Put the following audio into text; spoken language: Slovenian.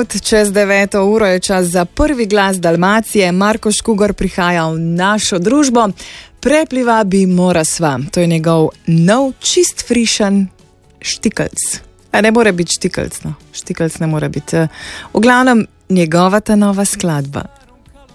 minut čez 9. uro je čas za prvi glas Dalmacije. Marko Škugar prihaja v našo družbo. Prepliva bi mora sva. To je njegov nov, čist frišen štikelc. Ne more biti štikelc, no. Štikelc ne more biti. V glavnem, njegova ta nova skladba.